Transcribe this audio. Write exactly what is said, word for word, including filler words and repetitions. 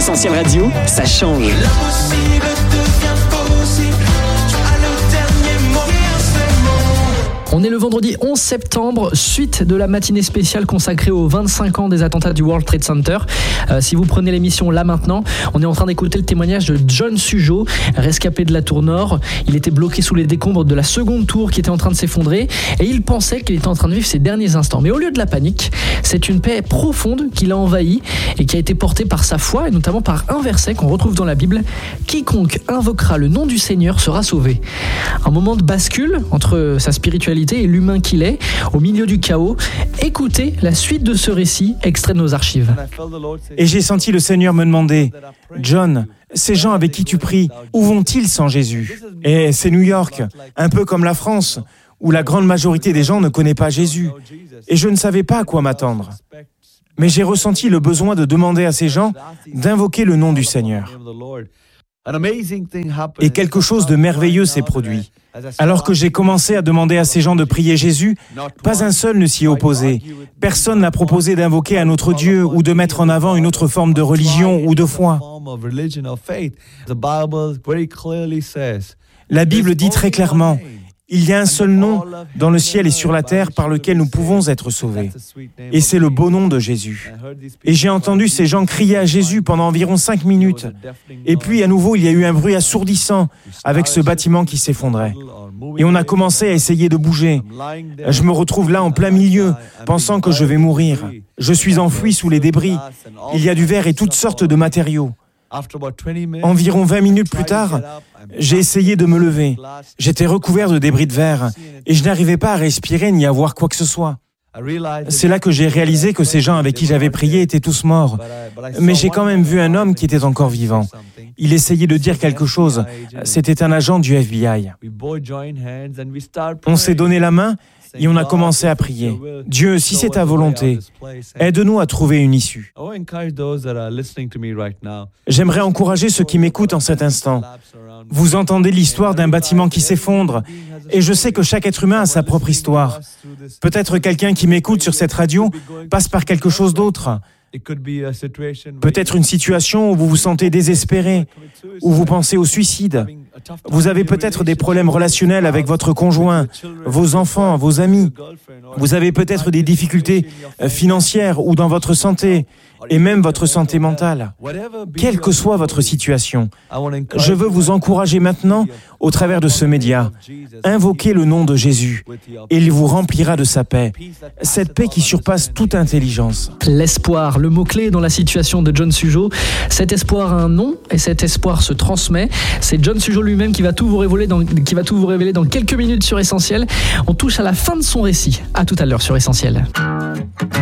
Essentiel Radio, ça change. L'impossible devient possible. Tu as le dernier mot. On est le vendredi onze septembre, suite de la matinée spéciale consacrée aux vingt-cinq ans des attentats du World Trade Center. Euh, si vous prenez l'émission là maintenant, on est en train d'écouter le témoignage de John Sujo, rescapé de la tour Nord. Il était bloqué sous les décombres de la seconde tour qui était en train de s'effondrer et il pensait qu'il était en train de vivre ses derniers instants. Mais au lieu de la panique, c'est une paix profonde qui l'a envahi et qui a été portée par sa foi et notamment par un verset qu'on retrouve dans la Bible. Quiconque invoquera le nom du Seigneur sera sauvé. Un moment de bascule entre sa spiritualité et l'humain qu'il est, au milieu du chaos. Écoutez la suite de ce récit, extrait de nos archives. Et j'ai senti le Seigneur me demander, John, ces gens avec qui tu pries, où vont-ils sans Jésus ? Et c'est New York, un peu comme la France, où la grande majorité des gens ne connaît pas Jésus. Et je ne savais pas à quoi m'attendre. Mais j'ai ressenti le besoin de demander à ces gens d'invoquer le nom du Seigneur. Et quelque chose de merveilleux s'est produit. Alors que j'ai commencé à demander à ces gens de prier Jésus, pas un seul ne s'y est opposé. Personne n'a proposé d'invoquer un autre Dieu ou de mettre en avant une autre forme de religion ou de foi. La Bible dit très clairement, il y a un seul nom dans le ciel et sur la terre par lequel nous pouvons être sauvés. Et c'est le beau nom de Jésus. Et j'ai entendu ces gens crier à Jésus pendant environ cinq minutes. Et puis à nouveau, il y a eu un bruit assourdissant avec ce bâtiment qui s'effondrait. Et on a commencé à essayer de bouger. Je me retrouve là en plein milieu, pensant que je vais mourir. Je suis enfoui sous les débris. Il y a du verre et toutes sortes de matériaux. Environ vingt minutes plus tard, j'ai essayé de me lever. J'étais recouvert de débris de verre et je n'arrivais pas à respirer ni à voir quoi que ce soit. C'est là que j'ai réalisé que ces gens avec qui j'avais prié étaient tous morts. Mais j'ai quand même vu un homme qui était encore vivant. Il essayait de dire quelque chose. C'était un agent du F B I. On s'est donné la main et on a commencé à prier. Dieu, si c'est ta volonté, aide-nous à trouver une issue. J'aimerais encourager ceux qui m'écoutent en cet instant. Vous entendez l'histoire d'un bâtiment qui s'effondre, et je sais que chaque être humain a sa propre histoire. Peut-être quelqu'un qui m'écoute sur cette radio passe par quelque chose d'autre. Peut-être une situation où vous vous sentez désespéré, où vous pensez au suicide. Vous avez peut-être des problèmes relationnels avec votre conjoint, vos enfants, vos amis. Vous avez peut-être des difficultés financières ou dans votre santé, et même votre santé mentale. Quelle que soit votre situation, je veux vous encourager maintenant, au travers de ce média, invoquez le nom de Jésus et il vous remplira de sa paix, cette paix qui surpasse toute intelligence. L'espoir, le mot-clé dans la situation de John Sujo. Cet espoir a un nom et cet espoir se transmet. C'est John Sujo lui-même qui va tout vous révéler dans, qui va tout vous révéler dans quelques minutes sur Essentiel. On touche à la fin de son récit. À tout à l'heure sur Essentiel.